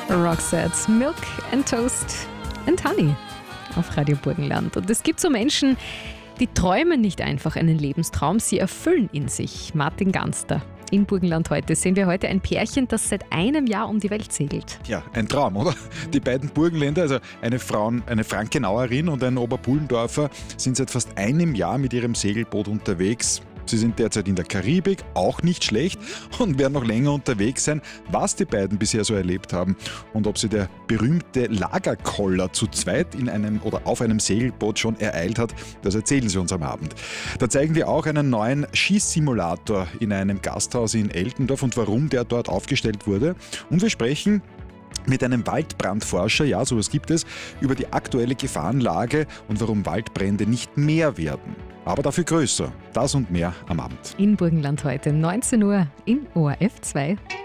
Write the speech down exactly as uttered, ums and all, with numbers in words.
Roxette, Milk and Toast and Honey auf Radio Burgenland. Und es gibt so Menschen, die träumen nicht einfach einen Lebenstraum, sie erfüllen ihn sich. Martin Ganster. In Burgenland heute sehen wir heute ein Pärchen, das seit einem Jahr um die Welt segelt. Ja, ein Traum, oder? Die beiden Burgenländer, also eine, Frauen, eine Frankenauerin und ein Oberpullendorfer, sind seit fast einem Jahr mit ihrem Segelboot unterwegs. Sie sind derzeit in der Karibik, auch nicht schlecht, und werden noch länger unterwegs sein. Was die beiden bisher so erlebt haben und ob sie der berühmte Lagerkoller zu zweit in einem oder auf einem Segelboot schon ereilt hat, das erzählen sie uns am Abend. Da zeigen wir auch einen neuen Schießsimulator in einem Gasthaus in Eltendorf und warum der dort aufgestellt wurde. Und wir sprechen mit einem Waldbrandforscher, ja, sowas gibt es, über die aktuelle Gefahrenlage und warum Waldbrände nicht mehr werden, aber dafür größer. Das und mehr am Abend. In Burgenland heute, neunzehn Uhr in O R F zwei.